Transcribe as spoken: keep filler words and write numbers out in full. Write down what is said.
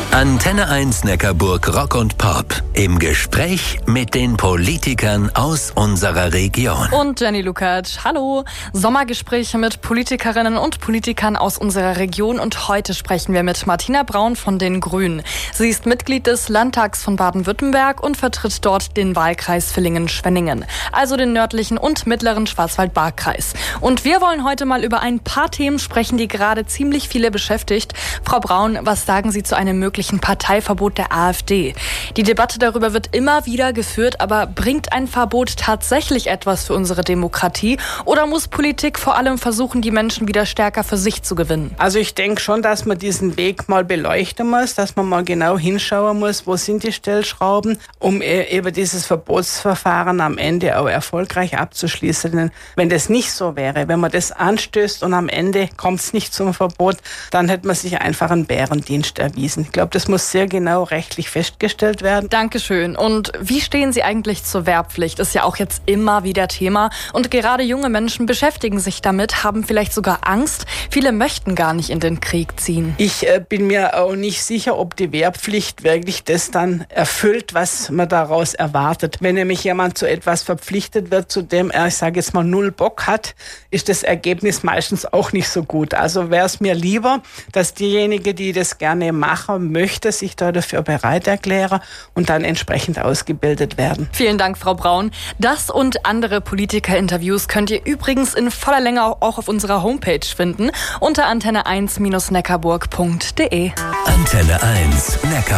Antenne eins Neckarburg Rock und Pop. Im Gespräch mit den Politikern aus unserer Region. Und Jenny Lukacs, hallo. Sommergespräche mit Politikerinnen und Politikern aus unserer Region. Und heute sprechen wir mit Martina Braun von den Grünen. Sie ist Mitglied des Landtags von Baden-Württemberg und vertritt dort den Wahlkreis Villingen-Schwenningen, also den nördlichen und mittleren Schwarzwald-Baar-Kreis. Und wir wollen heute mal über ein paar Themen sprechen, die gerade ziemlich viele beschäftigt. Frau Braun, was sagen Sie zu einem möglichen Parteiverbot der AfD? Die Debatte darüber wird immer wieder geführt, aber bringt ein Verbot tatsächlich etwas für unsere Demokratie? Oder muss Politik vor allem versuchen, die Menschen wieder stärker für sich zu gewinnen? Also ich denke schon, dass man diesen Weg mal beleuchten muss, dass man mal genau hinschauen muss, wo sind die Stellschrauben, um eben dieses Verbotsverfahren am Ende auch erfolgreich abzuschließen. Denn wenn das nicht so wäre, wenn man das anstößt und am Ende kommt es nicht zum Verbot, dann hätte man sich einfach einen Bärendienst erwiesen. Ich glaube, das muss sehr genau rechtlich festgestellt werden. Dankeschön. Und wie stehen Sie eigentlich zur Wehrpflicht? Ist ja auch jetzt immer wieder Thema. Und gerade junge Menschen beschäftigen sich damit, haben vielleicht sogar Angst. Viele möchten gar nicht in den Krieg ziehen. Ich äh, bin mir auch nicht sicher, ob die Wehrpflicht wirklich das dann erfüllt, was man daraus erwartet. Wenn nämlich jemand zu etwas verpflichtet wird, zu dem er, ich sage jetzt mal, null Bock hat, ist das Ergebnis meistens auch nicht so gut. Also wäre es mir lieber, dass diejenige, die das gerne machen möchte, sich da dafür bereit erklären und dann entsprechend ausgebildet werden. Vielen Dank, Frau Braun. Das und andere Politiker-Interviews könnt ihr übrigens in voller Länge auch auf unserer Homepage finden, unter antenne eins Neckarburg punkt de. Antenne eins Neckarburg.